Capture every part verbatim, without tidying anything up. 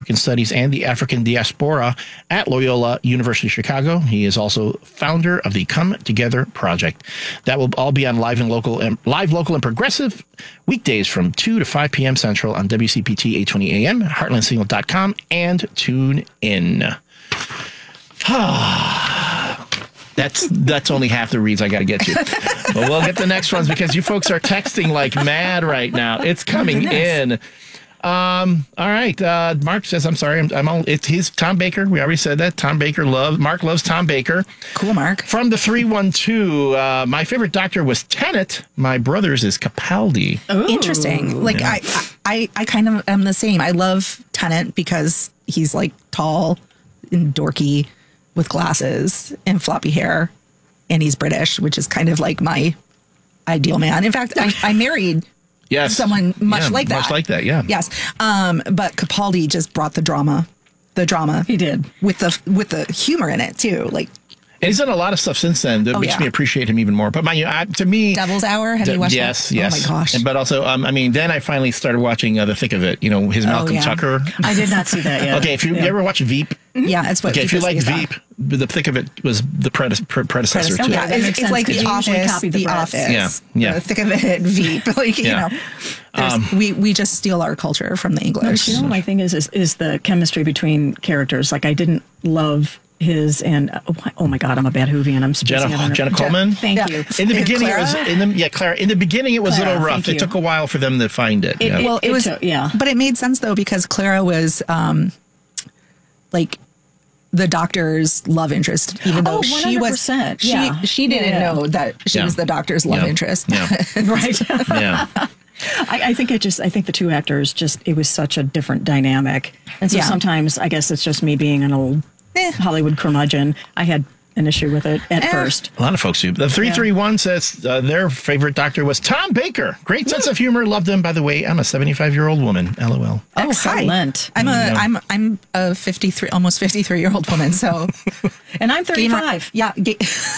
African Studies and the African Diaspora at Loyola University Chicago. He is also founder of the Come Together Project. That will all be on Live and Local and Live, Local, and Progressive weekdays from two to five p.m. Central on W C P T eight twenty A M, heartland signal dot com, and tune in. That's that's only half the reads I got to get you. But we'll get the next ones because you folks are texting like mad right now. It's coming in. Um, all right. Uh, Mark says, I'm sorry. I'm, I'm all, it's his Tom Baker. We already said that. Tom Baker loves, Mark loves Tom Baker. Cool, Mark. From the three one two, uh, my favorite doctor was Tennant. My brother's is Capaldi. Ooh. Interesting. Like, yeah. I, I, I kind of am the same. I love Tennant because he's like tall and dorky with glasses and floppy hair, and he's British, which is kind of like my ideal man. In fact, I, I married yes. someone much yeah, like that. Much like that, yeah. Yes. Um, but Capaldi just brought the drama. The drama. He did. With the with the humor in it, too. Like, and he's done a lot of stuff since then that oh, makes yeah. me appreciate him even more. But mind you, I, to me... Devil's Hour? Have d- you watched yes, that? Yes, yes. Oh, my gosh. And, but also, um, I mean, then I finally started watching uh, The Thick of It. You know, his Malcolm oh, yeah. Tucker. I did not see that yet. Okay, if you, yeah. you ever watch Veep... Yeah, that's what. Okay, if you like Veep, that. The Thick of It was the prede- pre- predecessor Predecessor. to Yeah, it. it's, it's like The Office. The, the Office. Yeah, yeah. The Thick of It, Veep. Like, yeah. you know, um, we we just steal our culture from the English. No, you know, my thing is, is is the chemistry between characters. Like, I didn't love his and uh, oh my god, I'm a bad Whovian. I'm Jenna, Jenna Coleman. Thank yeah. you. In the beginning, Clara? it was in the yeah, Clara. In the beginning, it was Clara, a little rough. It you. took a while for them to find it. it yeah. it, well, it, it was took, yeah, but it made sense though because Clara was um, like the doctor's love interest, even though oh, she was yeah. she she didn't yeah. know that she yeah. was the doctor's love yeah. interest. Yeah. right. yeah. I, I think it just, I think the two actors just, it was such a different dynamic. And so Yeah. sometimes, I guess it's just me being an old eh. Hollywood curmudgeon. I had an issue with it at Eh. first. A lot of folks do. The three three one says uh, their favorite doctor was Tom Baker. Great sense of humor. Loved him. By the way, I'm a seventy-five-year-old woman. LOL. Oh, Excellent. Hi. I'm a Yeah. I'm I'm a fifty-three, almost fifty-three-year-old woman. So, and I'm thirty-five. Yeah. Ga-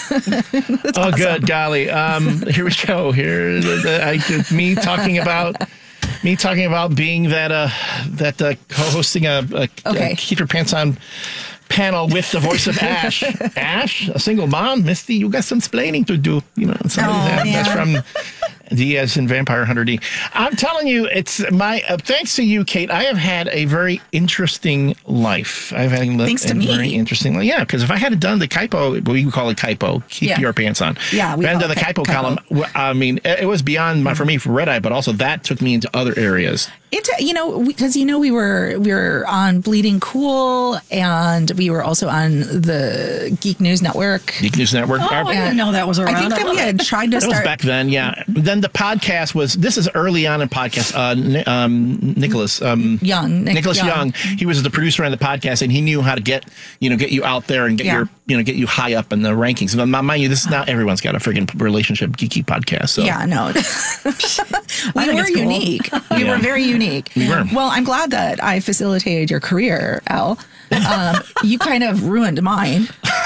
oh, awesome. good golly. Um, here we go. Here, the, the, I, me talking about me talking about being that uh that uh, co-hosting a, a, Okay. a Keep Your Pants On panel with the voice of Ash. Ash, a single mom, Misty, you got some explaining to do. You know, somebody Oh, that, yeah. that's from Diaz and Vampire Hunter D. I'm telling you, it's my uh, thanks to you, Kate. I have had a very interesting life. I've had a, Thanks to a me. very interesting life. Yeah, because if I had done the Kaipo, we would call it Kaipo, keep Yeah. your pants on. Yeah, we If I had call done the it Kaipo, Kaipo. column. w- I mean, it it was beyond my, for me for Red Eye, but also that took me into other areas. It, you know, because you know we were we were on Bleeding Cool, and we were also on the Geek News Network. Geek News Network. Oh, Our- I didn't know that was around. I think that we had tried to That was start. back then, yeah. Then the podcast was, this is early on in podcast, uh, Ni- um, Nicholas. Um, Young, Nick Nicholas Young. Young. He was the producer on the podcast, and he knew how to get, you know, get you out there and get Yeah. your, you know, get you high up in the rankings. But mind you, this is not everyone's got a friggin' relationship geeky podcast. So. Yeah, no. we think were it's cool. unique. We Yeah. were very unique. We were. Well, I'm glad that I facilitated your career, Al. Um, you kind of ruined mine.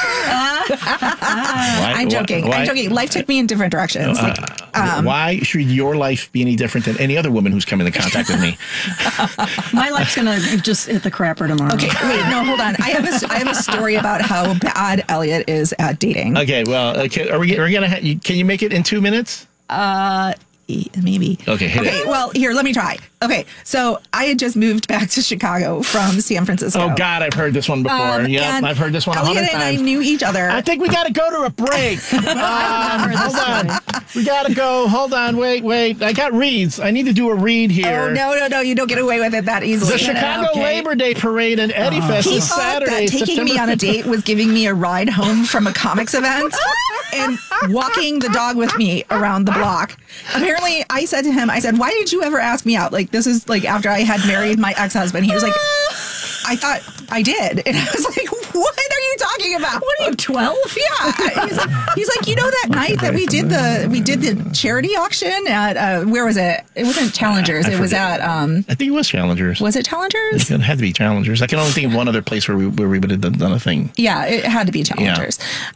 Why- I'm joking. why- I'm joking. Life took me in different directions. Like, Uh, why should your life be any different than any other woman who's come into contact with me? My life's going to just hit the crapper tomorrow. okay, wait, no, hold on. I have a, I have a story about how bad Elliot is at dating. Okay, well, okay, are we, are we gonna? Ha- you, can you make it in two minutes? Uh, maybe. Okay, hit okay, it. well, here, let me try. Okay, so I had just moved back to Chicago from San Francisco. Oh God, I've heard this one before. Um, yeah, and I've heard this one a hundred Elliot and I times. knew each other. I think we got to go to a break. um, hold on. We got to go. Hold on. Wait, wait. I got reads. I need to do a read here. Oh, no, no, no. You don't get away with it that easily. The Chicago Okay. Labor Day Parade and Eddie Fest He is thought Saturday, that taking September me on a date was giving me a ride home from a comics event and walking the dog with me around the block. Apparently, I said to him, I said, why did you ever ask me out? Like, this is like after I had married my ex-husband. He was like, I thought I did. And I was like, what are you talking about? What are you, twelve? Yeah. He's like, he's like, you know that night that we did the we did the charity auction at uh, where was it? It wasn't Challengers. I It was forget. at um I think it was Challengers. was it Challengers? It had to be Challengers. I can only think of one other place where we where we would have done a thing. Yeah, it had to be Challengers.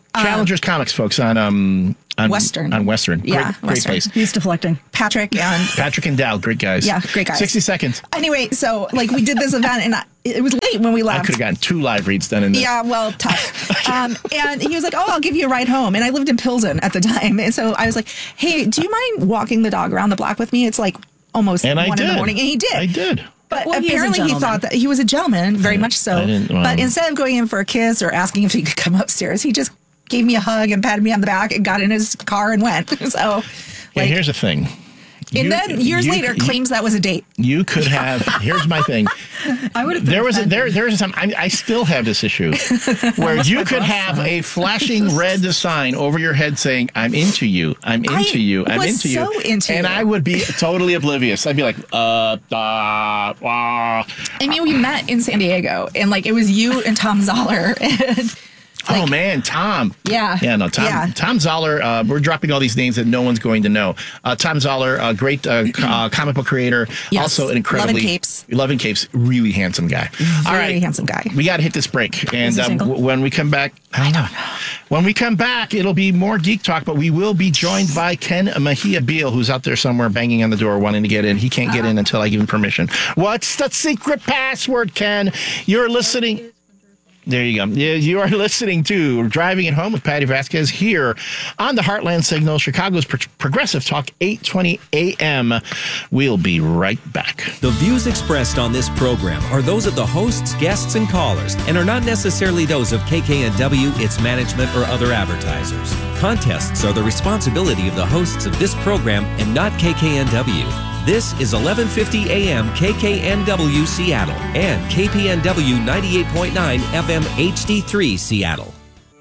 Challengers Comics, folks, on um on Western. On Western. Yeah, Great, great Western. place. He's deflecting. Patrick and Patrick and Dal, great guys. Yeah, great guys. sixty seconds. Anyway, so like we did this event and I, it was late when we I left. could have gotten two live reads done in this. Yeah, well, tough. Um, and he was like, "Oh, I'll give you a ride home." And I lived in Pilsen at the time, and so I was like, "Hey, do you mind walking the dog around the block with me?" It's like almost And I one in the did. morning, and he did. I did. But Well, he is a apparently he gentleman. thought that he was a gentleman, very much so. I didn't, well- but instead of going in for a kiss or asking if he could come upstairs, he just gave me a hug and patted me on the back and got in his car and went. So, Yeah, like, here's the thing. and You- then years you- later you- claims that was a date. You could have. Here's my thing. I would have. There was a, there there is some. I, I still have this issue where you could have a flashing red sign over your head saying, "I'm into you. I'm into I you. I'm was into you." so into and you. I would be totally oblivious. I'd be like, "Uh, uh, uh." I mean, we met in San Diego, and like it was you and Tom Zoller. And, Oh man, Tom. Yeah. Yeah, no, Tom. Yeah. Tom Zoller. Uh, we're dropping all these names that no one's going to know. Uh, Tom Zoller, a great uh, co- uh, comic book creator. Yes. Also an incredibly Loving capes. Loving capes. Really handsome guy. all Very right, handsome guy. We got to hit this break, and he um, single? w- when we come back, I don't know. When we come back, it'll be more geek talk, but we will be joined by Ken Mejia Beal, who's out there somewhere banging on the door, wanting to get in. He can't get in until I give him permission. What's the secret password, Ken? You're listening. There you go. Yeah, you are listening to Driving It Home with Patty Vasquez here on the Heartland Signal, Chicago's Pro- Progressive Talk, eight twenty A M. We'll be right back. The views expressed on this program are those of the hosts, guests, and callers, and are not necessarily those of K K N W, its management, or other advertisers. Contests are the responsibility of the hosts of this program and not K K N W. This is eleven fifty A M K K N W Seattle and K P N W ninety-eight point nine F M H D three Seattle.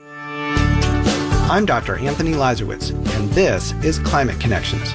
I'm Doctor Anthony Lazarowitz, and this is Climate Connections.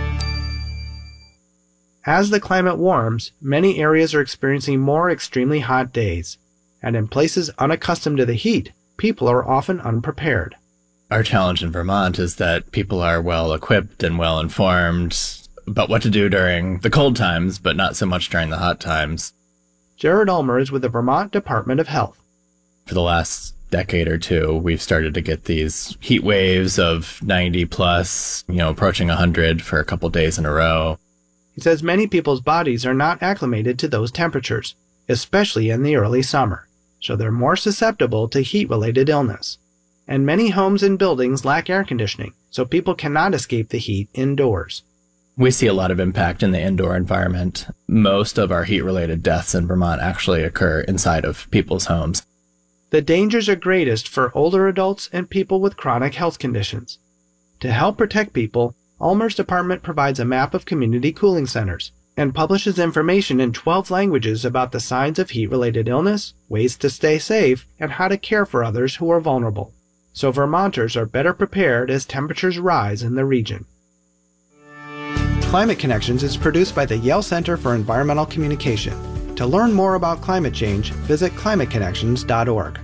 As the climate warms, many areas are experiencing more extremely hot days, and in places unaccustomed to the heat, people are often unprepared. Our challenge in Vermont is that people are well equipped and well informed about what to do during the cold times, but not so much during the hot times. Jared Ulmer is with the Vermont Department of Health. For the last decade or two, we've started to get these heat waves of ninety plus, you know, approaching one hundred for a couple days in a row. He says many people's bodies are not acclimated to those temperatures, especially in the early summer, so they're more susceptible to heat-related illness. And many homes and buildings lack air conditioning, so people cannot escape the heat indoors. We see a lot of impact in the indoor environment. Most of our heat-related deaths in Vermont actually occur inside of people's homes. The dangers are greatest for older adults and people with chronic health conditions. To help protect people, Ulmer's department provides a map of community cooling centers and publishes information in twelve languages about the signs of heat-related illness, ways to stay safe, and how to care for others who are vulnerable. So Vermonters are better prepared as temperatures rise in the region. Climate Connections is produced by the Yale Center for Environmental Communication. To learn more about climate change, visit climate connections dot org.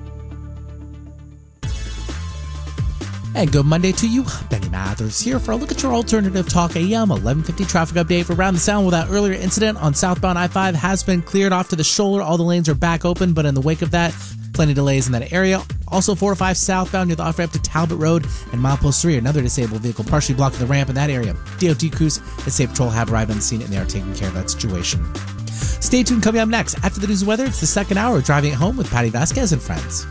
And good Monday to you. Benny Mathers here for a look at your alternative talk A M eleven fifty traffic update for Around the Sound. Well, that earlier incident on southbound I five has been cleared off to the shoulder. All the lanes are back open, but in the wake of that, plenty of delays in that area. Also, four oh five southbound near the off-ramp to Talbot Road and Milepost three, another disabled vehicle partially blocking the ramp in that area. D O T crews and State Patrol have arrived on the scene and they are taking care of that situation. Stay tuned. Coming up next, after the news and weather, it's the second hour of Driving It Home with Patty Vasquez and friends.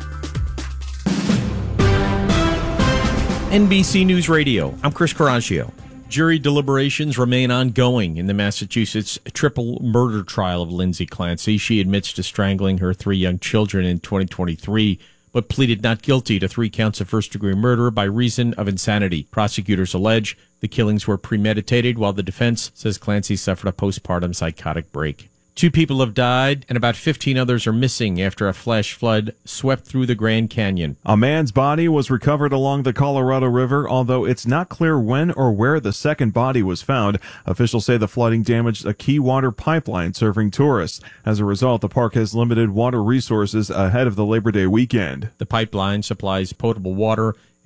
N B C News Radio, I'm Chris Caraccio. Jury deliberations remain ongoing in the Massachusetts triple murder trial of Lindsay Clancy. She admits to strangling her three young children in twenty twenty-three, but pleaded not guilty to three counts of first-degree murder by reason of insanity. Prosecutors allege the killings were premeditated, while the defense says Clancy suffered a postpartum psychotic break. Two people have died, and about fifteen others are missing after a flash flood swept through the Grand Canyon. A man's body was recovered along the Colorado River, although it's not clear when or where the second body was found. Officials say the flooding damaged a key water pipeline serving tourists. As a result, the park has limited water resources ahead of the Labor Day weekend. The pipeline supplies potable water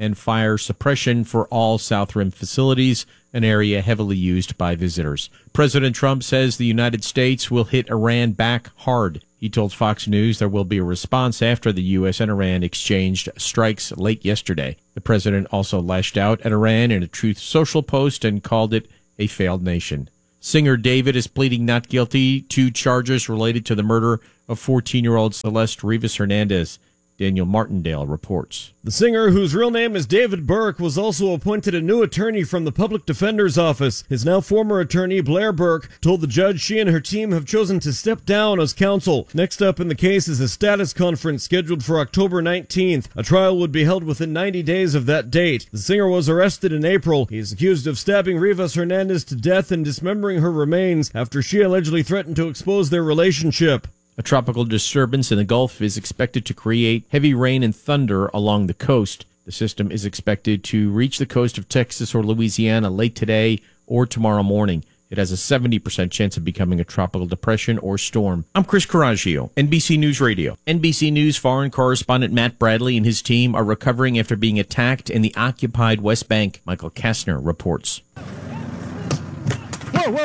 and fire suppression for all South Rim facilities, an area heavily used by visitors. President Trump says the United States will hit Iran back hard. He told Fox News there will be a response after the U S and Iran exchanged strikes late yesterday. The president also lashed out at Iran in a Truth Social post and called it a failed nation. Singer David is pleading not guilty to charges related to the murder of fourteen-year-old Celeste Rivas Hernandez. Daniel Martindale reports. The singer, whose real name is David Burke, was also appointed a new attorney from the Public Defender's Office. His now former attorney, Blair Burke, told the judge she and her team have chosen to step down as counsel. Next up in the case is a status conference scheduled for October nineteenth. A trial would be held within ninety days of that date. The singer was arrested in April. He is accused of stabbing Rivas Hernandez to death and dismembering her remains after she allegedly threatened to expose their relationship. A tropical disturbance in the Gulf is expected to create heavy rain and thunder along the coast. The system is expected to reach the coast of Texas or Louisiana late today or tomorrow morning. It has a seventy percent chance of becoming a tropical depression or storm. I'm Chris Coraggio, N B C News Radio. N B C News foreign correspondent Matt Bradley and his team are recovering after being attacked in the occupied West Bank. Michael Kastner reports. Whoa, whoa.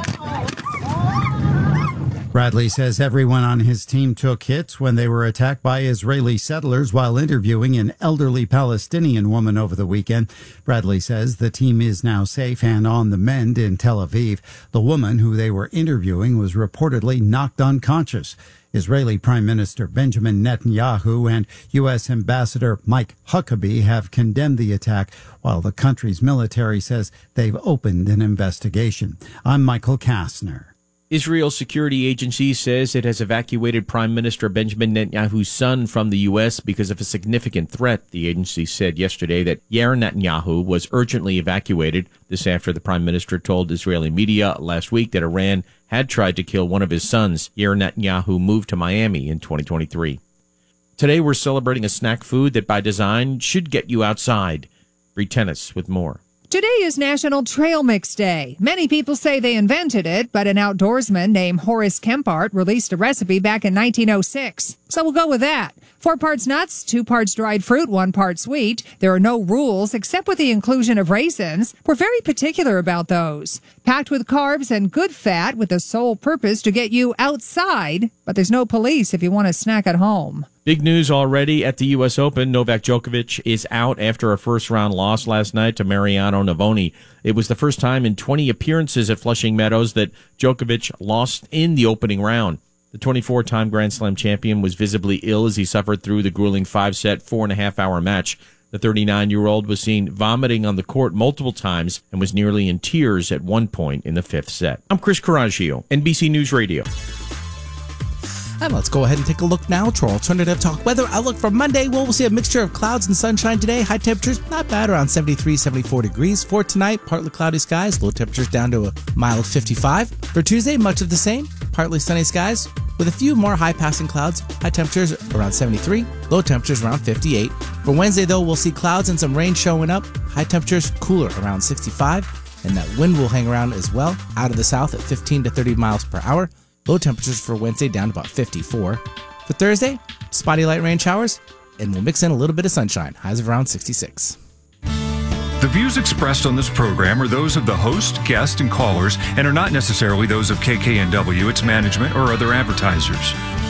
Bradley says everyone on his team took hits when they were attacked by Israeli settlers while interviewing an elderly Palestinian woman over the weekend. Bradley says the team is now safe and on the mend in Tel Aviv. The woman who they were interviewing was reportedly knocked unconscious. Israeli Prime Minister Benjamin Netanyahu and U S Ambassador Mike Huckabee have condemned the attack, while the country's military says they've opened an investigation. I'm Michael Kastner. Israel's security agency says it has evacuated Prime Minister Benjamin Netanyahu's son from the U S because of a significant threat. The agency said yesterday that Yair Netanyahu was urgently evacuated. This after the prime minister told Israeli media last week that Iran had tried to kill one of his sons. Yair Netanyahu moved to Miami in twenty twenty-three. Today we're celebrating a snack food that by design should get you outside. Bree Tennis with more. Today is National Trail Mix Day. Many people say they invented it, but an outdoorsman named Horace Kempart released a recipe back in nineteen oh six. So we'll go with that. Four parts nuts, two parts dried fruit, one part sweet. There are no rules except with the inclusion of raisins. We're very particular about those. Packed with carbs and good fat with the sole purpose to get you outside, but there's no police if you want to snack at home. Big news already at the U S Open. Novak Djokovic is out after a first-round loss last night to Mariano Navoni. It was the first time in twenty appearances at Flushing Meadows that Djokovic lost in the opening round. The twenty-four-time Grand Slam champion was visibly ill as he suffered through the grueling five-set, four-and-a-half-hour match. The thirty-nine-year-old was seen vomiting on the court multiple times and was nearly in tears at one point in the fifth set. I'm Chris Coraggio, N B C News Radio. And let's go ahead and take a look now to our alternative talk weather outlook for Monday. Well, we'll see a mixture of clouds and sunshine today. High temperatures, not bad, around seventy-three, seventy-four degrees. For tonight, partly cloudy skies, low temperatures down to a mild fifty-five. For Tuesday, much of the same, partly sunny skies with a few more high-passing clouds. High temperatures around seventy-three, low temperatures around fifty-eight. For Wednesday, though, we'll see clouds and some rain showing up. High temperatures cooler around sixty-five, and that wind will hang around as well, out of the south at fifteen to thirty miles per hour. Low temperatures for Wednesday down to about fifty-four. For Thursday, spotty light rain showers, and we'll mix in a little bit of sunshine. Highs of around sixty-six. The views expressed on this program are those of the host, guest, and callers, and are not necessarily those of K K N W, its management, or other advertisers.